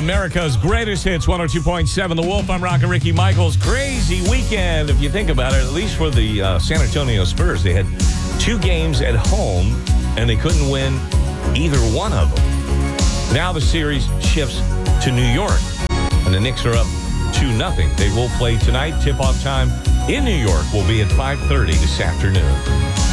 America's greatest hits, 102.7 The Wolf. I'm Rockin' Ricky Michaels. Crazy weekend, if you think about it, at least for the San Antonio Spurs. They had 2 games at home, and they couldn't win either one of them. Now the series shifts to New York, and the Knicks are up 2-0. They will play tonight. Tip-off time in New York will be at 5:30 this afternoon.